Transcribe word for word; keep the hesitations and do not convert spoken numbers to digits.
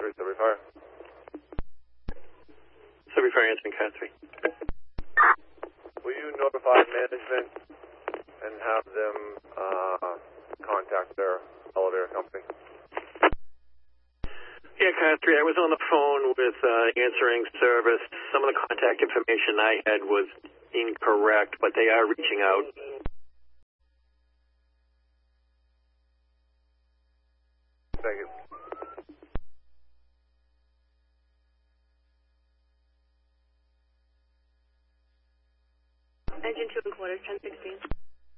three, Sudbury Fire. Sudbury Fire answering car three. Will you notify management and have them uh, contact their elevator company? Yeah, car three, I was on the phone with uh, answering service. Some of the contact information I had was incorrect, but they are reaching out. Thank you. Engine two and quarters, ten sixteen.